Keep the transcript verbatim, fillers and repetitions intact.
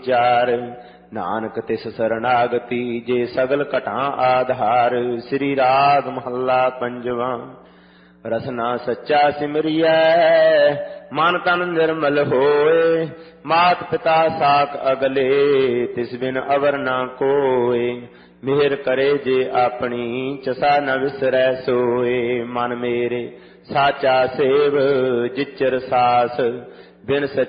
ਚਾਰ ਨਾਨਕ ਤਿਸ ਸਰਨਾਗਤੀ ਜੇ ਸਗਲ ਘਟਾਂ ਆਧਾਰ। ਸ੍ਰੀ ਰਾਗ ਮਹੱਲਾ ਪੰਜਵਾਂ। ਰਸਨਾ ਸੱਚਾ ਸਿਮਰਿਐ ਮਨ ਤਨ ਨਿਰਮਲ ਹੋਏ। ਮਾਤ ਪਿਤਾ ਸਾਕ ਅਗਲੇ ਤਿਸ ਬਿਨ ਅਵਰ ਨਾ ਕੋਏ। ਮਿਹਰ ਕਰੇ ਜੇ ਆਪਣੀ ਚਸਾ ਨ ਵਿਸਰੈ ਸੋਏ। ਮਨ ਮੇਰੇ ਸਾਚਾ ਸੇਵ ਜਿਚਰ ਸਾਸ ਬਿਨ